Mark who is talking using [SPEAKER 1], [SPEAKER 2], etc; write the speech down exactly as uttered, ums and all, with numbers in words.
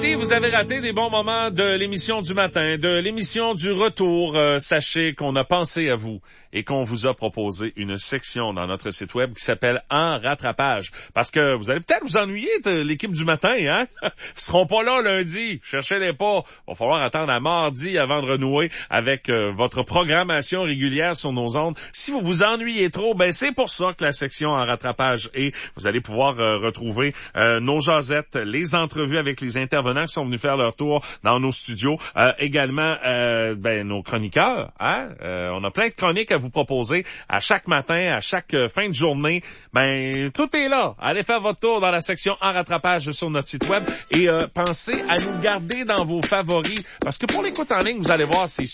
[SPEAKER 1] Si vous avez raté des bons moments de l'émission du matin, de l'émission du retour, euh, sachez qu'on a pensé à vous et qu'on vous a proposé une section dans notre site web qui s'appelle En rattrapage. Parce que vous allez peut-être vous ennuyer de l'équipe du matin, hein? Ils seront pas là lundi. Cherchez-les pas. Va falloir attendre à mardi avant de renouer avec euh, votre programmation régulière sur nos ondes. Si vous vous ennuyez trop, ben c'est pour ça que la section En rattrapage est. Vous allez pouvoir euh, retrouver euh, nos jasettes, les entrevues avec les intervenants qui sont venus faire leur tour dans nos studios. Euh, également, euh, ben nos chroniqueurs. Hein? Euh, on a plein de chroniques à vous proposer à chaque matin, à chaque euh, fin de journée. Ben tout est là. Allez faire votre tour dans la section En rattrapage sur notre site web et euh, pensez à nous garder dans vos favoris parce que pour l'écoute en ligne, vous allez voir, c'est